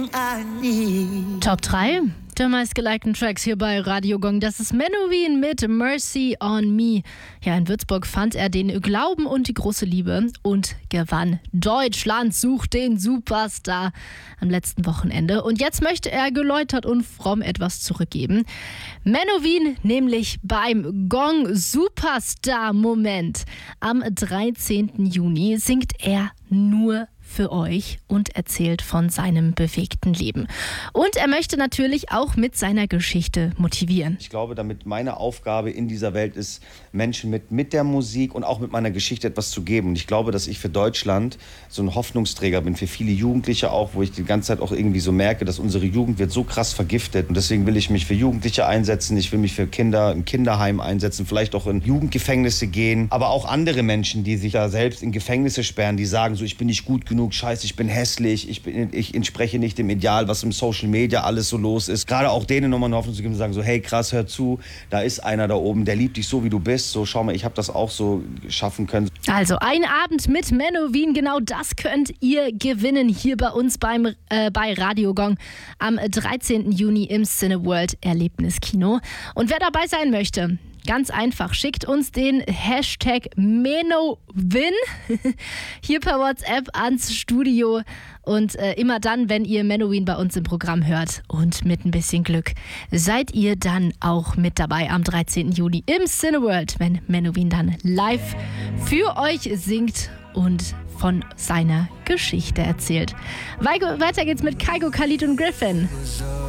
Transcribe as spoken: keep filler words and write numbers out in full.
Top drei der meistgelikten Tracks hier bei Radio Gong. Das ist Menowin mit Mercy on Me. Ja, in Würzburg fand er den Glauben und die große Liebe und gewann. Deutschland sucht den Superstar am letzten Wochenende. Und jetzt möchte er geläutert und fromm etwas zurückgeben. Menowin nämlich beim Gong Superstar Moment. Am dreizehnten Juni singt er nur für euch und erzählt von seinem bewegten Leben. Und er möchte natürlich auch mit seiner Geschichte motivieren. Ich glaube, damit meine Aufgabe in dieser Welt ist, Menschen mit, mit der Musik und auch mit meiner Geschichte etwas zu geben. Und ich glaube, dass ich für Deutschland so ein Hoffnungsträger bin, für viele Jugendliche auch, wo ich die ganze Zeit auch irgendwie so merke, dass unsere Jugend wird so krass vergiftet. Und deswegen will ich mich für Jugendliche einsetzen, ich will mich für Kinder im Kinderheim einsetzen, vielleicht auch in Jugendgefängnisse gehen, aber auch andere Menschen, die sich da selbst in Gefängnisse sperren, die sagen so, ich bin nicht gut genug, scheiße, ich bin hässlich, ich, bin, ich entspreche nicht dem Ideal, was im Social Media alles so los ist. Gerade auch denen nochmal eine Hoffnung zu geben und sagen so, hey krass, hör zu, da ist einer da oben, der liebt dich so, wie du bist. So, schau mal, ich habe das auch so schaffen können. Also ein Abend mit Menowin, genau das könnt ihr gewinnen hier bei uns beim, äh, bei Radio Gong am dreizehnten Juni im Cineworld Erlebniskino. Und wer dabei sein möchte, ganz einfach, schickt uns den Hashtag Menowin hier per WhatsApp ans Studio. Und äh, immer dann, wenn ihr Menowin bei uns im Programm hört und mit ein bisschen Glück, seid ihr dann auch mit dabei am dreizehnten Juni im Cineworld, wenn Menowin dann live für euch singt und von seiner Geschichte erzählt. Weiter geht's mit Kygo, Khalid und Griffin.